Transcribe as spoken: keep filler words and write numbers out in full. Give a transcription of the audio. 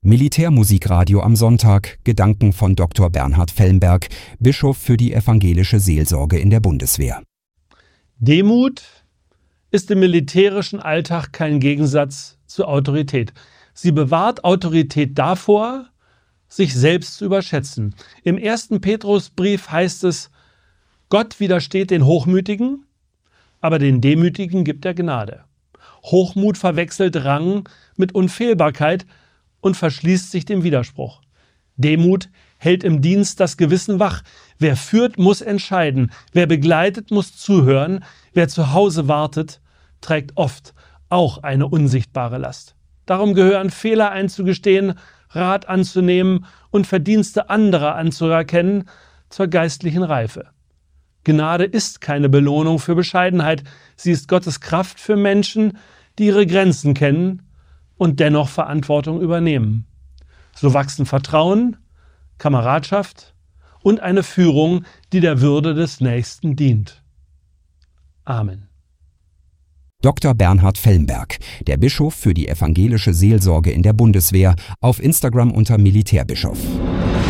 Militärmusikradio am Sonntag, Gedanken von Doktor Bernhard Fellenberg, Bischof für die evangelische Seelsorge in der Bundeswehr. Demut ist im militärischen Alltag kein Gegensatz zu Autorität. Sie bewahrt Autorität davor, sich selbst zu überschätzen. Im ersten Petrusbrief heißt es, Gott widersteht den Hochmütigen, aber den Demütigen gibt er Gnade. Hochmut verwechselt Rang mit Unfehlbarkeit und verschließt sich dem Widerspruch. Demut hält im Dienst das Gewissen wach. Wer führt, muss entscheiden. Wer begleitet, muss zuhören. Wer zu Hause wartet, trägt oft auch eine unsichtbare Last. Darum gehören Fehler einzugestehen, Rat anzunehmen und Verdienste anderer anzuerkennen zur geistlichen Reife. Gnade ist keine Belohnung für Bescheidenheit. Sie ist Gottes Kraft für Menschen, die ihre Grenzen kennen und dennoch Verantwortung übernehmen. So wachsen Vertrauen, Kameradschaft und eine Führung, die der Würde des Nächsten dient. Amen. Doktor Bernhard Fellenberg, der Bischof für die evangelische Seelsorge in der Bundeswehr, auf Instagram unter Militärbischof.